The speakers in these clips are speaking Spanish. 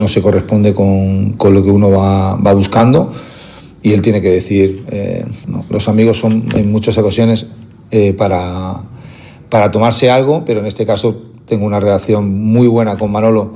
no se corresponde con lo que uno va buscando, y él tiene que decir, no. Los amigos son en muchas ocasiones para tomarse algo, pero en este caso tengo una relación muy buena con Manolo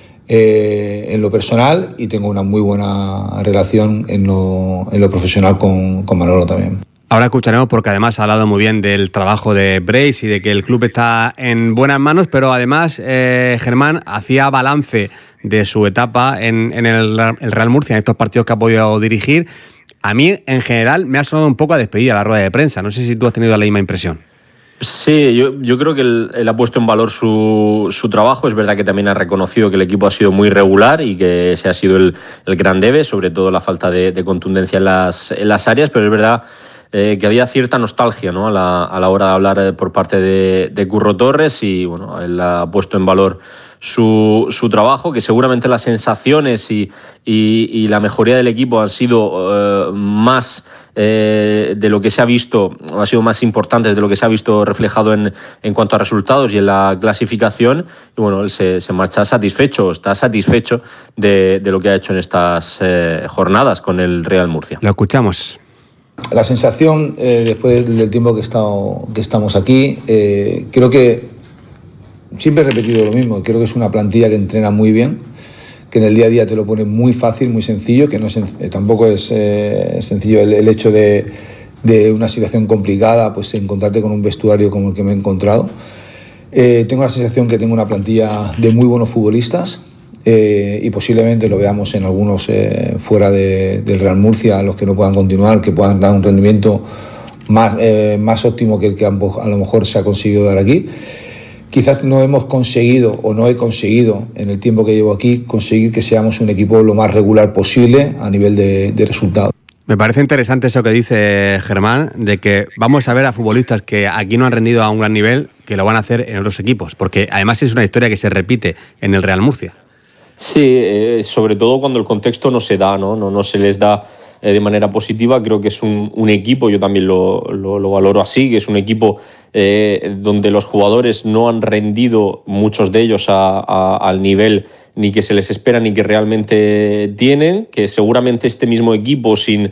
en lo personal, y tengo una muy buena relación en lo profesional con Manolo también. Ahora escucharemos, porque además ha hablado muy bien del trabajo de Brace y de que el club está en buenas manos, pero además Germán hacía balance de su etapa en el Real Murcia, en estos partidos que ha podido dirigir. A mí, en general, me ha sonado un poco a despedida la rueda de prensa. No sé si tú has tenido la misma impresión. Sí, yo creo que él ha puesto en valor su trabajo. Es verdad que también ha reconocido que el equipo ha sido muy regular y que ese ha sido el gran debe, sobre todo la falta de contundencia en las áreas, pero es verdad que había cierta nostalgia, ¿no?, a la hora de hablar por parte de Curro Torres, y bueno, él ha puesto en valor su trabajo, que seguramente las sensaciones y la mejoría del equipo han sido más de lo que se ha visto, ha sido más importantes de lo que se ha visto reflejado en cuanto a resultados y en la clasificación. Y bueno, él se marcha satisfecho, está satisfecho de lo que ha hecho en estas jornadas con el Real Murcia. Lo escuchamos. La sensación, después del tiempo que estamos aquí, creo que siempre he repetido lo mismo. Creo que es una plantilla que entrena muy bien, que en el día a día te lo pone muy fácil, muy sencillo, que no tampoco es sencillo el hecho de una situación complicada, pues encontrarte con un vestuario como el que me he encontrado. Tengo la sensación que tengo una plantilla de muy buenos futbolistas, y posiblemente lo veamos en algunos fuera del Real Murcia, los que no puedan continuar, que puedan dar un rendimiento más óptimo que el que a lo mejor se ha conseguido dar aquí. Quizás no hemos conseguido, o no he conseguido en el tiempo que llevo aquí, conseguir que seamos un equipo lo más regular posible a nivel de resultados. Me parece interesante eso que dice Germán, de que vamos a ver a futbolistas que aquí no han rendido a un gran nivel, que lo van a hacer en otros equipos, porque además es una historia que se repite en el Real Murcia. Sí, sobre todo cuando el contexto no se da, no se les da de manera positiva. Creo que es un equipo, yo también lo valoro así, que es un equipo donde los jugadores no han rendido, muchos de ellos, al nivel ni que se les espera ni que realmente tienen, que seguramente este mismo equipo sin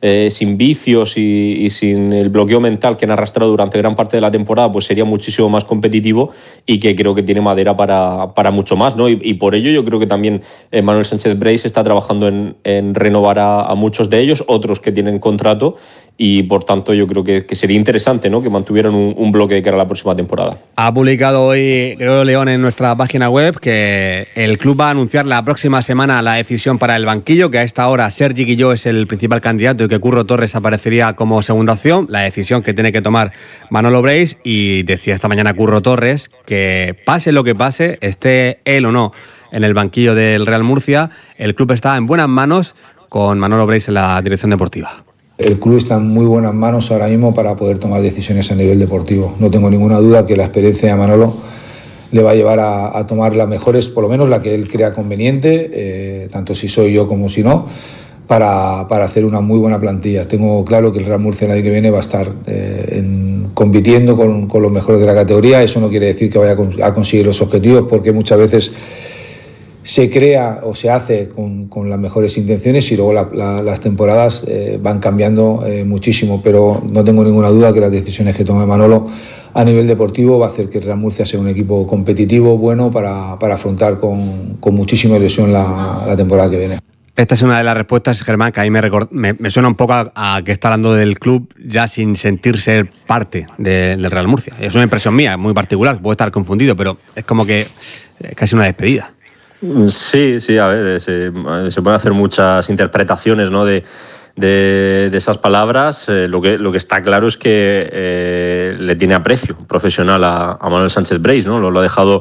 vicios y sin el bloqueo mental que han arrastrado durante gran parte de la temporada, pues sería muchísimo más competitivo, y que creo que tiene madera para mucho más, ¿no? Y por ello yo creo que también Manuel Sánchez Brace está trabajando en renovar a muchos de ellos, otros que tienen contrato, y por tanto yo creo que sería interesante, ¿no?, que mantuvieran un bloque de cara a la próxima temporada. Ha publicado hoy, creo, León, en nuestra página web, que el club va a anunciar la próxima semana la decisión para el banquillo, que a esta hora Sergi Guilló es el principal candidato y que Curro Torres aparecería como segunda opción. La decisión que tiene que tomar Manolo Brace, y decía esta mañana Curro Torres que pase lo que pase, esté él o no en el banquillo del Real Murcia, el club está en buenas manos con Manolo Brace en la dirección deportiva. El club está en muy buenas manos ahora mismo para poder tomar decisiones a nivel deportivo. No tengo ninguna duda que la experiencia de Manolo le va a llevar a tomar las mejores, por lo menos la que él crea conveniente, tanto si soy yo como si no, para hacer una muy buena plantilla. Tengo claro que el Real Murcia el año que viene va a estar compitiendo con los mejores de la categoría. Eso no quiere decir que vaya a conseguir los objetivos, porque muchas veces se crea o se hace con las mejores intenciones, y luego las temporadas van cambiando muchísimo, pero no tengo ninguna duda que las decisiones que tome Manolo a nivel deportivo va a hacer que el Real Murcia sea un equipo competitivo, bueno, para afrontar con muchísima ilusión la temporada que viene. Esta es una de las respuestas, Germán, que a mí me suena un poco a que está hablando del club ya sin sentirse parte del Real Murcia. Es una impresión mía, muy particular, puedo estar confundido, pero es como que es casi una despedida. Sí, a ver, se pueden hacer muchas interpretaciones, ¿no?, de esas palabras. Lo que está claro es que le tiene aprecio profesional a Manuel Sánchez Brace, ¿no? Lo ha dejado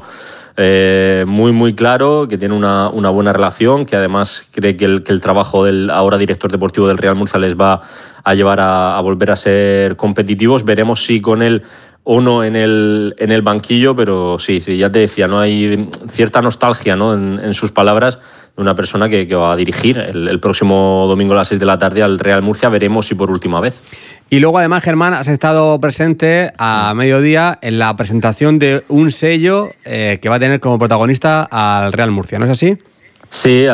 muy, muy claro, que tiene una buena relación, que además cree que el trabajo del ahora director deportivo del Real Murcia les va a llevar a volver a ser competitivos. Veremos si con él o no en el banquillo, pero sí, ya te decía, no hay cierta nostalgia, ¿no?, en sus palabras, de una persona que va a dirigir el próximo domingo a las 6 de la tarde al Real Murcia. Veremos si por última vez. Y luego, además, Germán, has estado presente a mediodía en la presentación de un sello que va a tener como protagonista al Real Murcia, ¿no es así? Sí,